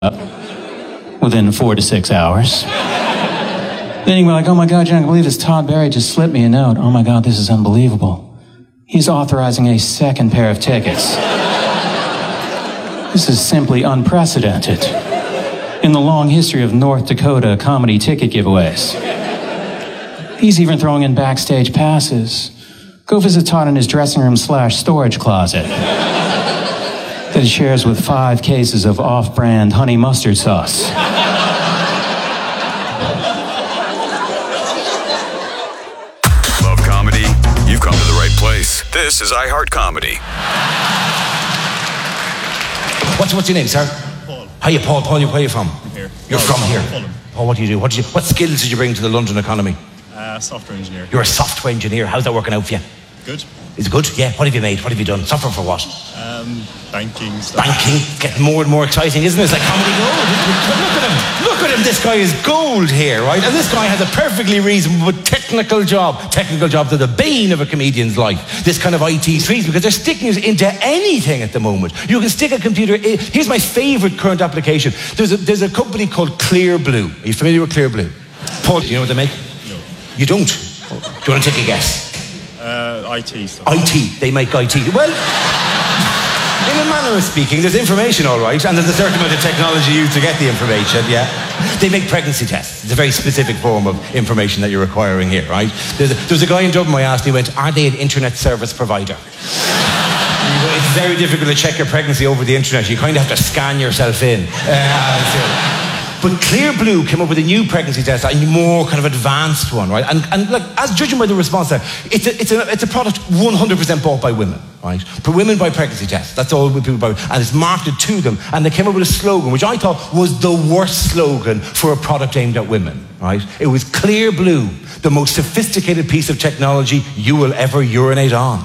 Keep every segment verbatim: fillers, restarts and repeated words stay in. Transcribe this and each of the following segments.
up within four to six hours. Then you're like, oh my God, you're not gonna believe this. Todd Barry just slipped me a note. Oh my God, this is unbelievable. He's authorizing a second pair of tickets. This is simply unprecedented in the long history of North Dakota comedy ticket giveaways. He's even throwing in backstage passes. Go visit Todd in his dressing room slash storage closet that he shares with five cases of off-brand honey mustard sauce. Love comedy? You've come to the right place. This is iHeart Comedy. What's, what's your name, sir? Paul. Hiya, Paul. Paul, where are you from? Here. You're No, from here. Fulham. Paul, what do you do? What, do you, what skills did you bring to the London economy? Uh, software engineer. You're a software engineer. How's that working out for you? Good. Is it good? Yeah. What have you made? What have you done? Software for what? Um, banking stuff. Banking. Getting more and more exciting, isn't it? It's like comedy gold. Look at him. Look at him. This guy is gold here, right? And this guy has a perfectly reasonable technical job. Technical jobs are the bane of a comedian's life. This kind of I T street, because they're sticking it into anything at the moment. You can stick a computer in. Here's my favorite current application. There's a, there's a company called Clear Blue. Are you familiar with Clear Blue? Paul, do you know what they make? No. You don't? Do you want to take a guess? Uh, I T stuff. I T. They make I T. Well, in a manner of speaking, there's information, all right, and there's a certain amount of technology used to get the information, yeah? They make pregnancy tests. It's a very specific form of information that you're acquiring here, right? There's a, there's a guy in Dublin I asked, he went, are they an internet service provider? It's very difficult to check your pregnancy over the internet. You kind of have to scan yourself in. Uh, But Clear Blue came up with a new pregnancy test, a more kind of advanced one, right? And, and like, as judging by the response there, it's a, it's a, it's a product one hundred percent bought by women, right? For women buy pregnancy tests. That's all people buy. And it's marketed to them. And they came up with a slogan, which I thought was the worst slogan for a product aimed at women, right? It was Clear Blue, the most sophisticated piece of technology you will ever urinate on.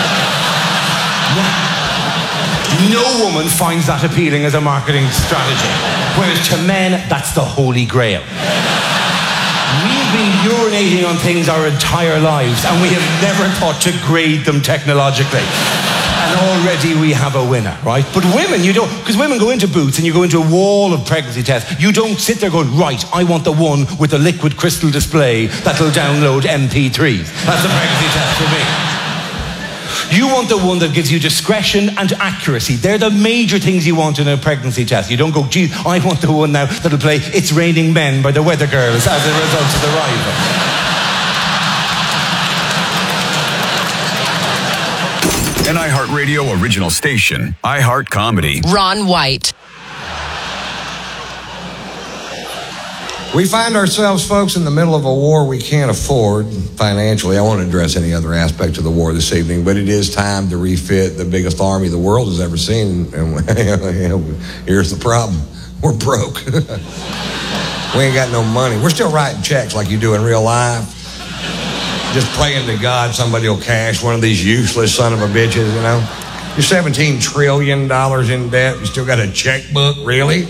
No woman finds that appealing as a marketing strategy. Whereas to men, that's the holy grail. We've been urinating on things our entire lives, and we have never thought to grade them technologically. And already we have a winner, right? But women, you don't, because women go into Boots and you go into a wall of pregnancy tests. You don't sit there going, right, I want the one with the liquid crystal display that'll download M P threes. That's the pregnancy test for me. You want the one that gives you discretion and accuracy. They're the major things you want in a pregnancy test. You don't go, geez, I want the one now that'll play It's Raining Men by the Weather Girls as a result of the rival. An iHeartRadio original station, iHeart Comedy. Ron White. We find ourselves, folks, in the middle of a war we can't afford financially. I won't address any other aspect of the war this evening, but it is time to refit the biggest army the world has ever seen. And here's the problem. We're broke. We ain't got no money. We're still writing checks like you do in real life. Just praying to God somebody will cash one of these useless son of a bitches, you know? You're seventeen trillion dollars in debt. You still got a checkbook, really?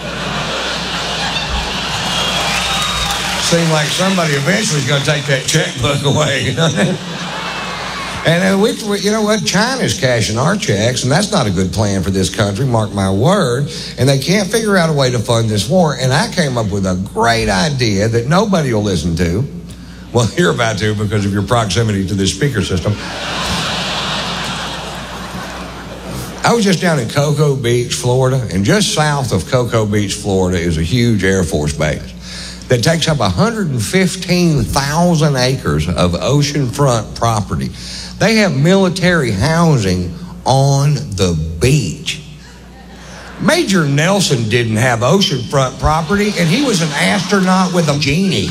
Seemed like somebody eventually is going to take that checkbook away. And uh, we, you know what? China's cashing our checks, and that's not a good plan for this country, mark my word. And they can't figure out a way to fund this war. And I came up with a great idea that nobody will listen to. Well, you're about to because of your proximity to this speaker system. I was just down in Cocoa Beach, Florida, and just south of Cocoa Beach, Florida, is a huge Air Force base that takes up one hundred fifteen thousand acres of oceanfront property. They have military housing on the beach. Major Nelson didn't have oceanfront property, and he was an astronaut with a genie.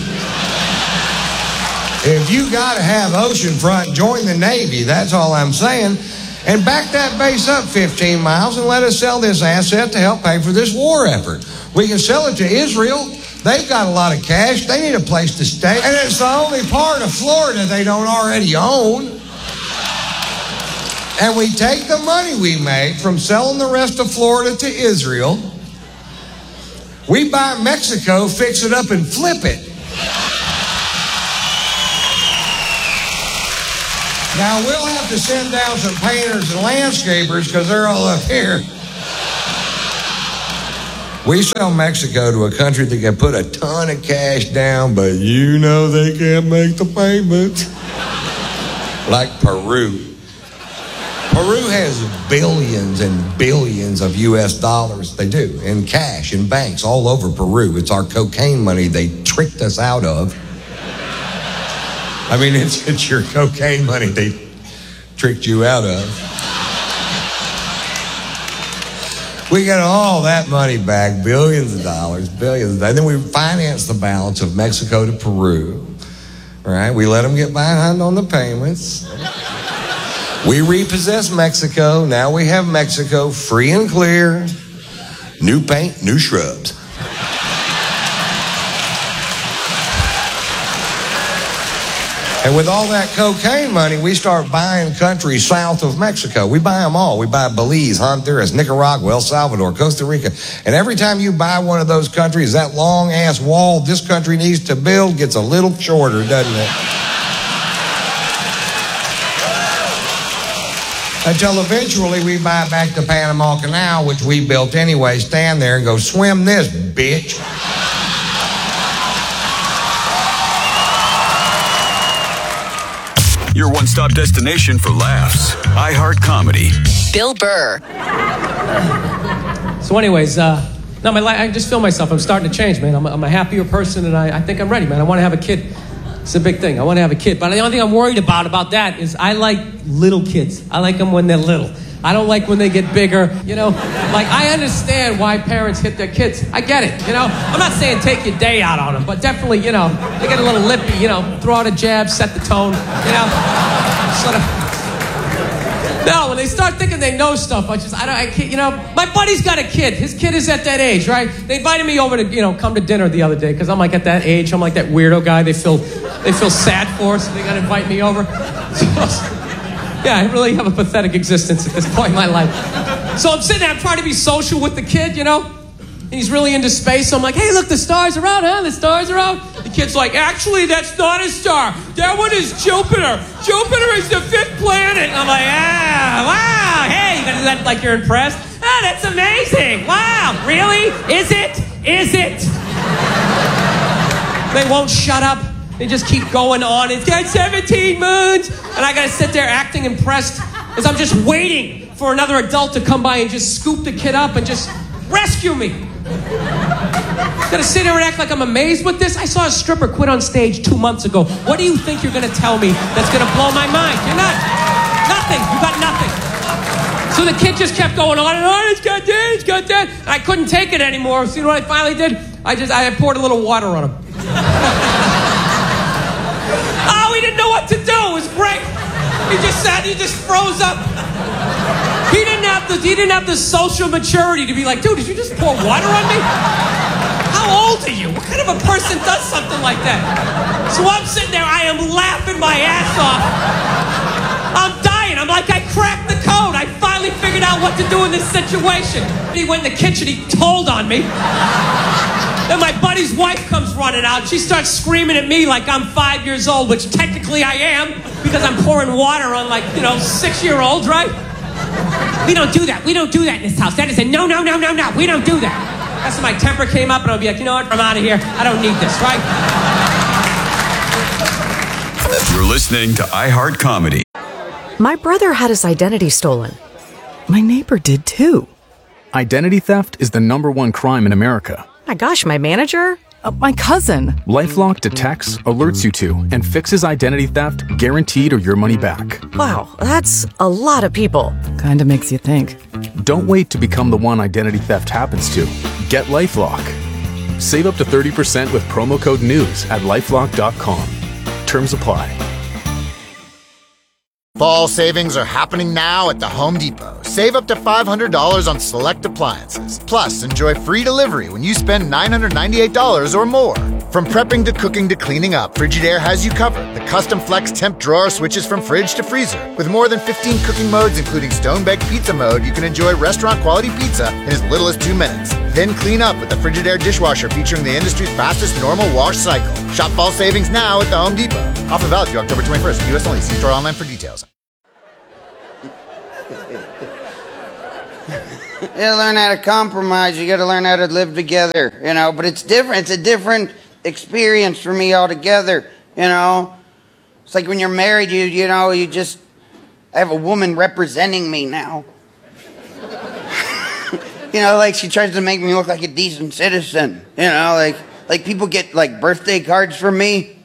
If you got to have oceanfront, join the Navy. That's all I'm saying. And back that base up fifteen miles and let us sell this asset to help pay for this war effort. We can sell it to Israel. They've got a lot of cash. They need a place to stay. And it's the only part of Florida they don't already own. And we take the money we make from selling the rest of Florida to Israel. We buy Mexico, fix it up, and flip it. Now, we'll have to send down some painters and landscapers because they're all up here. We sell Mexico to a country that can put a ton of cash down, but you know they can't make the payments. Like Peru. Peru has billions and billions of U S dollars. They do, in cash, in banks, all over Peru. It's our cocaine money they tricked us out of. I mean, it's, it's your cocaine money they tricked you out of. We got all that money back, billions of dollars, billions. And then we financed the balance of Mexico to Peru. All right, we let them get behind on the payments. We repossessed Mexico. Now we have Mexico free and clear. New paint, new shrubs. And with all that cocaine money, we start buying countries south of Mexico. We buy them all. We buy Belize, Honduras, Nicaragua, El Salvador, Costa Rica. And every time you buy one of those countries, that long-ass wall this country needs to build gets a little shorter, doesn't it? Until eventually we buy back the Panama Canal, which we built anyway, stand there and go, swim this, bitch. Your one-stop destination for laughs. iHeart Comedy. Bill Burr. So anyways, uh, no, my life, I just feel myself. I'm starting to change, man. I'm a, I'm a happier person, and I, I think I'm ready, man. I want to have a kid. It's a big thing. I want to have a kid. But the only thing I'm worried about about that is I like little kids. I like them when they're little. I don't like when they get bigger, you know. Like, I understand why parents hit their kids. I get it, you know. I'm not saying take your day out on them, but definitely, you know, they get a little lippy, you know, throw out a jab, set the tone, you know. Sort of. No, when they start thinking they know stuff, I just, I don't, I can't, you know. My buddy's got a kid. His kid is at that age, right? They invited me over to, you know, come to dinner the other day, because I'm like at that age. I'm like that weirdo guy they feel, they feel sad for, so they got to invite me over. So, yeah, I really have a pathetic existence at this point in my life. So I'm sitting there, I'm trying to be social with the kid, you know? And he's really into space, so I'm like, hey, look, the stars are out, huh? The stars are out. The kid's like, actually, that's not a star. That one is Jupiter. Jupiter is the fifth planet. And I'm like, ah, wow, hey, you gotta do that like you're impressed. Ah, that's amazing. Wow, really? Is it? Is it? They won't shut up. They just keep going on. It's got seventeen moons. And I got to sit there acting impressed as I'm just waiting for another adult to come by and just scoop the kid up and just rescue me. Got to sit there and act like I'm amazed with this. I saw a stripper quit on stage two months ago. What do you think you're going to tell me that's going to blow my mind? You're not. Nothing. You got nothing. So the kid just kept going on and on. It's got that. It's got that. And I couldn't take it anymore. So you know what I finally did? I just I poured a little water on him. Oh, he didn't know what to do. It was great. He just sat, he just froze up. He didn't have the, he didn't have the social maturity to be like, dude, did you just pour water on me? How old are you? What kind of a person does something like that? So I'm sitting there, I am laughing my ass off. I'm dying. I'm like, I cracked the code. I finally figured out what to do in this situation. He went in the kitchen, he told on me. Then my buddy's wife comes running out. She starts screaming at me like I'm five years old, which technically I am, because I'm pouring water on, like, you know, six-year-olds, right? We don't do that. We don't do that in this house. That is a no, no, no, no, no. We don't do that. That's when my temper came up, and I'll be like, you know what? I'm out of here. I don't need this, right? You're listening to iHeart Comedy. My brother had his identity stolen. My neighbor did too. Identity theft is the number one crime in America. My gosh, my manager? Uh, my cousin. LifeLock detects, alerts you to, and fixes identity theft guaranteed or your money back. Wow, that's a lot of people. Kinda makes you think. Don't wait to become the one identity theft happens to. Get LifeLock. Save up to thirty percent with promo code NEWS at lifelock dot com. Terms apply. Fall savings are happening now at the Home Depot. Save up to five hundred dollars on select appliances. Plus, enjoy free delivery when you spend nine hundred ninety-eight dollars or more. From prepping to cooking to cleaning up, Frigidaire has you covered. The custom flex temp drawer switches from fridge to freezer. With more than fifteen cooking modes, including stone-baked pizza mode, you can enjoy restaurant-quality pizza in as little as two minutes. Then clean up with the Frigidaire dishwasher featuring the industry's fastest normal wash cycle. Shop fall savings now at the Home Depot. Offer valid through October twenty-first. U S only. See store online for details. You gotta learn how to compromise. You gotta learn how to live together, you know. But it's different. It's a different experience for me altogether, you know. It's like when you're married, you you know, you just... I have a woman representing me now. You know, like, she tries to make me look like a decent citizen. You know, like, like people get, like, birthday cards from me.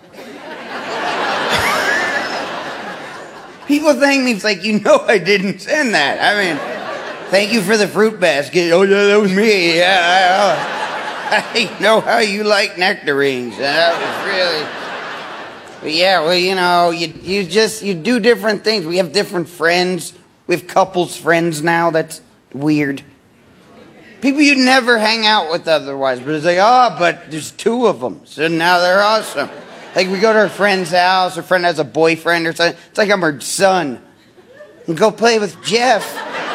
People thank me. It's like, you know I didn't send that. I mean, thank you for the fruit basket. Oh, yeah, that was me. Yeah, I, I know how you like nectarines. That was really... But yeah, well, you know, you you just, you do different things. We have different friends. We have couples friends now. That's weird. People you'd never hang out with otherwise. But it's like, oh, but there's two of them. So now they're awesome. Like, we go to our friend's house. Her friend has a boyfriend or something. It's like I'm her son. And go play with Jeff.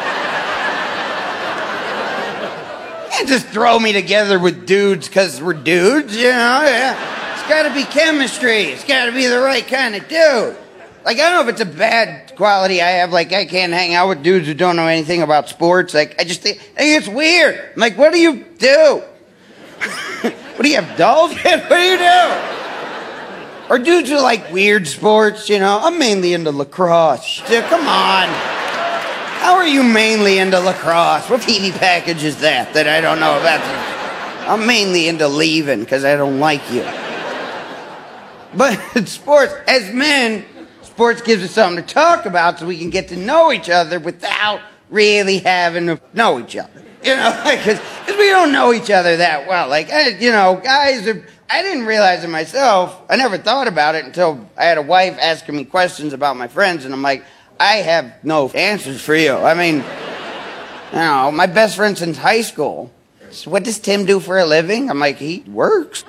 You can't just throw me together with dudes because we're dudes, you know? Yeah. It's got to be chemistry. It's got to be the right kind of dude. Like, I don't know if it's a bad quality I have. Like, I can't hang out with dudes who don't know anything about sports. Like, I just think, I think it's weird. I'm like, what do you do? What do you have, dolls? What do you do? Or dudes who like weird sports, you know? I'm mainly into lacrosse. Dude, come on. How are you mainly into lacrosse? What P V package is that that I don't know about? I'm mainly into leaving because I don't like you. But sports, as men, sports gives us something to talk about so we can get to know each other without really having to know each other. You know, because we don't know each other that well. Like, I, you know, guys are, I didn't realize it myself. I never thought about it until I had a wife asking me questions about my friends, and I'm like, I have no answers for you. I mean, you know, my best friend since high school. So what does Tim do for a living? I'm like, he works.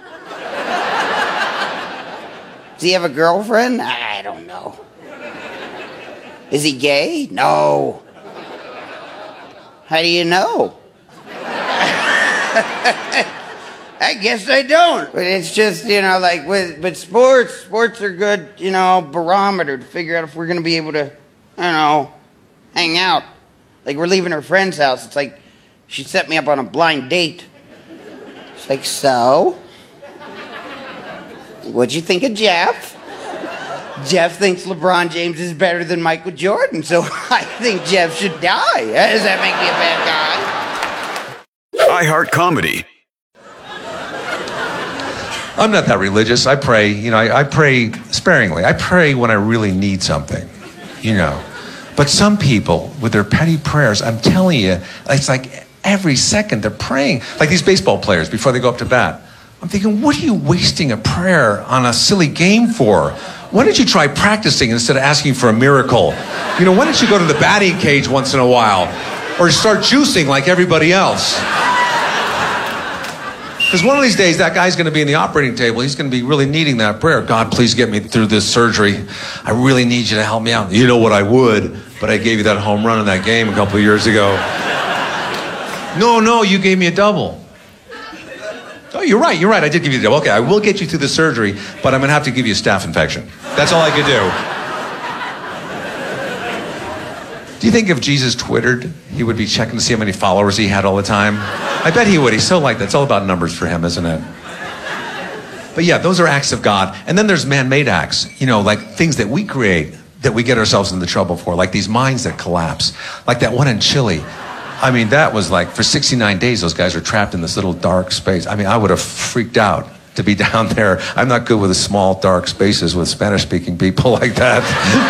Does he have a girlfriend? I don't know. Is he gay? No. How do you know? I guess I don't. But it's just, you know, like with but sports, sports are good, you know, barometer to figure out if we're gonna be able to, I don't know, hang out. Like, we're leaving her friend's house. It's like she set me up on a blind date. It's like, so? What'd you think of Jeff? Jeff thinks LeBron James is better than Michael Jordan, so I think Jeff should die. Does that make me a bad guy? iHeart Comedy. I'm not that religious. I pray, you know, I, I pray sparingly. I pray when I really need something, you know. But some people, with their petty prayers, I'm telling you, it's like every second they're praying. Like these baseball players before they go up to bat. I'm thinking, what are you wasting a prayer on a silly game for? Why don't you try practicing instead of asking for a miracle? You know, why don't you go to the batting cage once in a while? Or start juicing like everybody else? Because one of these days, that guy's going to be in the operating table. He's going to be really needing that prayer. God, please get me through this surgery. I really need you to help me out. You know what, I would, but I gave you that home run in that game a couple of years ago. No, no, you gave me a double. Oh, you're right, you're right. I did give you a double. Okay, I will get you through the surgery, but I'm going to have to give you a staph infection. That's all I could do. Do you think if Jesus Twittered, he would be checking to see how many followers he had all the time? I bet he would. He's so like that. It's all about numbers for him, isn't it? But yeah, those are acts of God. And then there's man-made acts, you know, like things that we create that we get ourselves into trouble for, like these mines that collapse, like that one in Chile. I mean, that was like, for sixty-nine days, those guys were trapped in this little dark space. I mean, I would have freaked out to be down there. I'm not good with the small, dark spaces with Spanish-speaking people like that.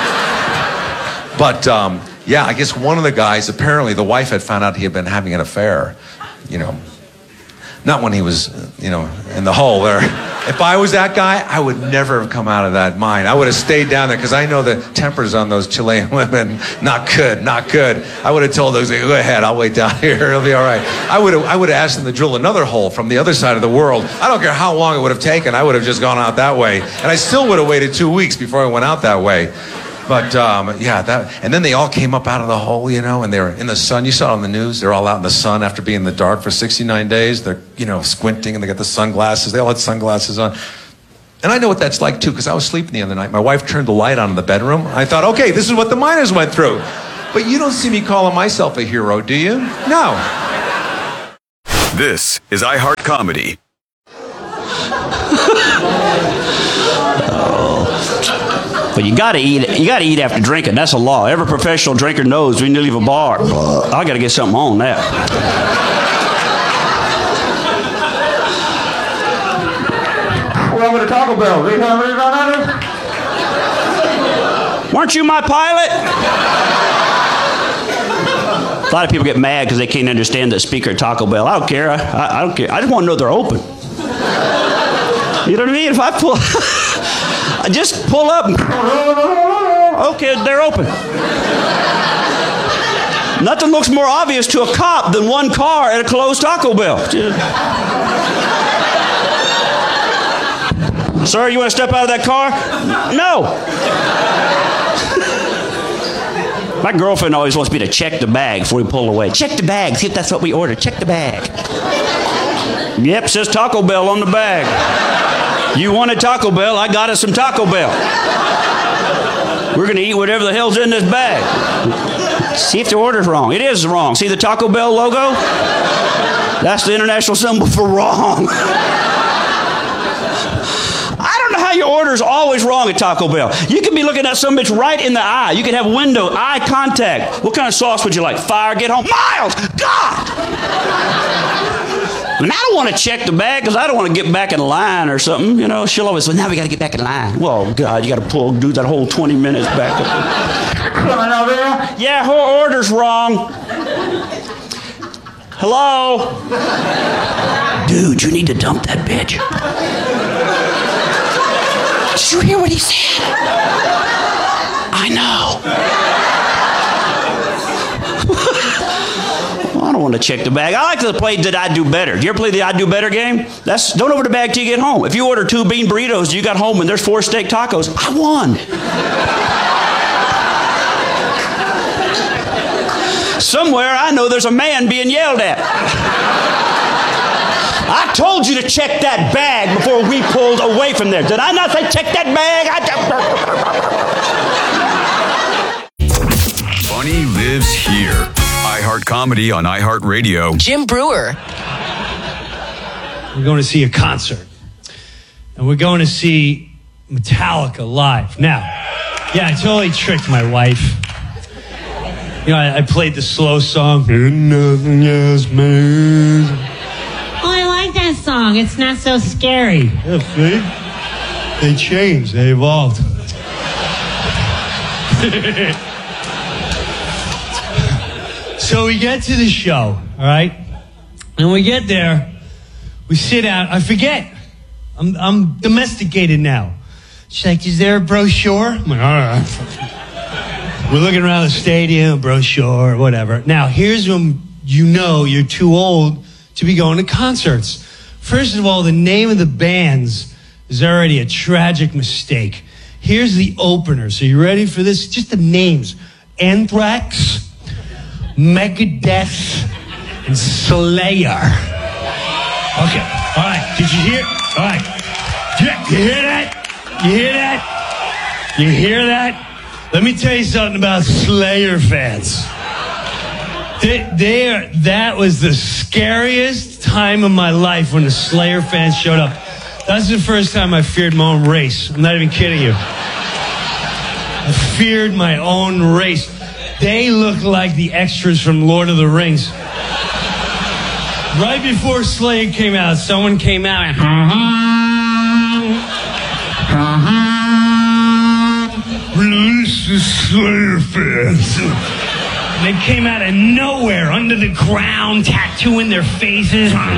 But, um, yeah, I guess one of the guys, apparently the wife had found out he had been having an affair, you know. Not when he was, you know, in the hole there. If I was that guy, I would never have come out of that mine. I would have stayed down there because I know the tempers on those Chilean women, not good, not good. I would have told those, go ahead, I'll wait down here, it'll be all right. I would have, I would have asked them to drill another hole from the other side of the world. I don't care how long it would have taken, I would have just gone out that way. And I still would have waited two weeks before I went out that way. But, um, yeah, that, and then they all came up out of the hole, you know, and they were in the sun. You saw it on the news. They're all out in the sun after being in the dark for sixty-nine days. They're, you know, squinting, and they got the sunglasses. They all had sunglasses on. And I know what that's like, too, because I was sleeping the other night. My wife turned the light on in the bedroom. I thought, okay, this is what the miners went through. But you don't see me calling myself a hero, do you? No. This is iHeart Comedy. But you gotta eat. You gotta eat after drinking. That's a law. Every professional drinker knows when you leave a bar. I gotta get something on that. Welcome to Taco Bell. Do you have any on Weren't you my pilot? A lot of people get mad because they can't understand the speaker at Taco Bell. I don't care. I, I, I don't care. I just want to know they're open. You know what I mean? If I pull, I just pull up. And, okay, they're open. Nothing looks more obvious to a cop than one car at a closed Taco Bell. Sir, you want to step out of that car? No. My girlfriend always wants me to check the bag before we pull away. Check the bag. See if that's what we ordered. Check the bag. Yep, says Taco Bell on the bag. You wanted Taco Bell, I got us some Taco Bell. We're going to eat whatever the hell's in this bag. See if the order's wrong. It is wrong. See the Taco Bell logo? That's the international symbol for wrong. How your order is always wrong at Taco Bell. You can be looking at some bitch right in the eye. You can have window, eye contact. What kind of sauce would you like? Fire, get home. Miles! God! And I don't want to check the bag because I don't want to get back in line or something. You know, she'll always say, now we got to get back in line. Well, God, you got to pull, do that whole twenty minutes back up. Yeah, her order's wrong. Hello? Dude, you need to dump that bitch. Did you hear what he said? I know. Well, I don't want to check the bag. I like to play Did I Do Better. Do you ever play the I Do Better game? That's don't open the bag till you get home. If you order two bean burritos, you got home and there's four steak tacos, I won. Somewhere I know there's a man being yelled at. I told you to check that bag before we pulled away from there. Did I not say check that bag? I... Funny lives here. iHeart Comedy on iHeartRadio. Jim Brewer. We're going to see a concert. And we're going to see Metallica live. Now, yeah, I totally tricked my wife. You know, I, I played the slow song. And nothing else matters. Oh, I like that song. It's not so scary. Yeah, see? They changed. They evolved. So we get to the show, all right? And we get there. We sit down. I forget. I'm, I'm domesticated now. She's like, is there a brochure? I'm like, all right. We're looking around the stadium, brochure, whatever. Now, here's when you know you're too old to be going to concerts. First of all, the name of the bands is already a tragic mistake. Here's the opener. So you ready for this? Just the names. Anthrax, Megadeth, and Slayer. Okay, all right. Did you hear? All right. You hear that? You hear that? You hear that? Let me tell you something about Slayer fans. They, they are, that was the scariest time of my life when the Slayer fans showed up. That's the first time I feared my own race. I'm not even kidding you. I feared my own race. They look like the extras from Lord of the Rings. Right before Slayer came out, someone came out and release the Slayer fans. They came out of nowhere, under the ground, tattooing their faces.